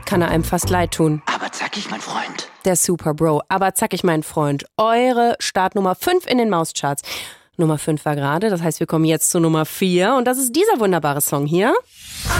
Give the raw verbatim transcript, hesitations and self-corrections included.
kann er einem fast leid tun. Aber zackig, mein Freund. Der Super Bro. Aber zackig, mein Freund. Eure Startnummer fünf in den Mauscharts. Nummer fünf war gerade, das heißt, wir kommen jetzt zu Nummer vier. Und das ist dieser wunderbare Song hier.